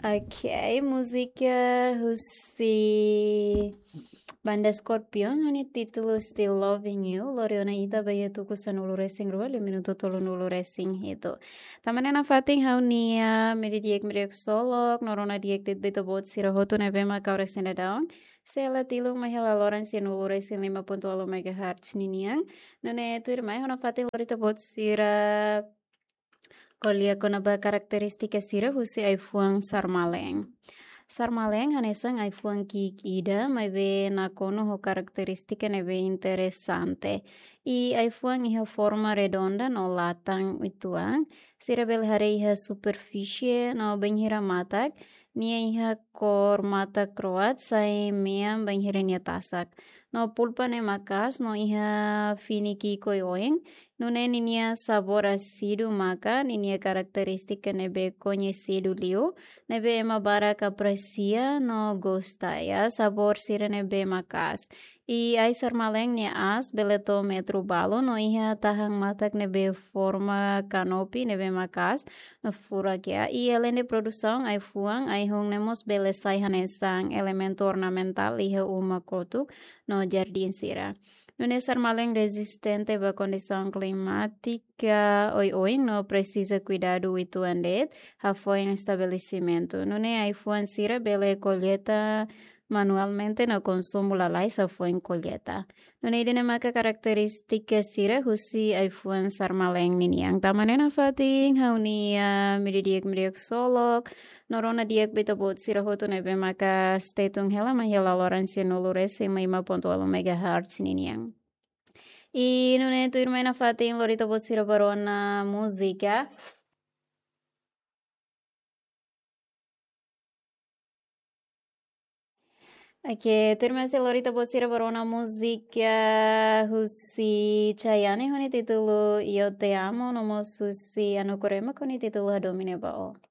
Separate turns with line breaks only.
Ok, musica husi banda Scorpion, ini titolo Still Loving You, Loriona ida baya tuku sanulu racing rua, le minuto tolo nulu racing itu. Tamane na fating haunia, meri diek solok, norona diek dit beto bot sirahotu nevema kau resenda daong. Sela tilung mahela loran si nulu racing 5.8 MHz niniang. Nane tuir mai hona fating lorita bot sira Kolia konaba karakteristika sira husi aifuang sarmaleng. Sarmaleng hanesang aifuang kikida maive nakono ho karakteristika neve interessante. I aifuang iha forma redonda no latang ituang. Sira belhare iha superficie no benhira matak. Nia iha kor mata kroat sai meam benhira nia tasak. No pulpa ne makas no iha finiki koyoeng. Nune ninia sabor ácido maka ninia karakteristika nebe conhecido liu nebe ema bara aprecia no gosta ya sabor sira nebe makas i ai sarmaleng ne as beleto metro balo no iha tahang matak nebe forma kanopi nebe makas no furak ya i elende produção ai fuang ai hong nemos belesai hanesang elemento ornamental iha uma kotuk no jardim sira. Nune sarmaleng resistente a condição climática, oi no precisa cuidado itu andet, foi em estabelecimento. Nune ai fuan sira bele colheita manualmente no consumo lalai sa foi em colheita. Nune idene maka karakteristika sira husi ai fuan sarmaleng niniang tamanena fating haunia midiak solok. Norona diak beta bot sira hoto nebe maka stetung hela mahela loransia nolorese 5.8 MHz niniang. E non è tu irmena fatin lorito bot sira barona musica. Oke, terima kasih lorito bot sira barona musica husi Chayane honi titulu Io te amo nomos husi anu korema koni titulu Domine bao.